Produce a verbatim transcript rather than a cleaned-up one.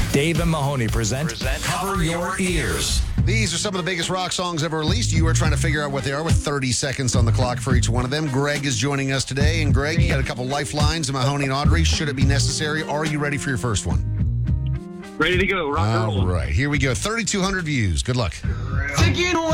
Dave and Mahoney present, present Cover Your Ears. These are some of the biggest rock songs ever released. You are trying to figure out what they are with thirty seconds on the clock for each one of them. Greg is joining us today. And Greg, you got a couple lifelines. Mahoney and Audrey, should it be necessary? Are you ready for your first one? Ready to go. Rock and roll. All right, here we go. thirty-two hundred views. Good luck.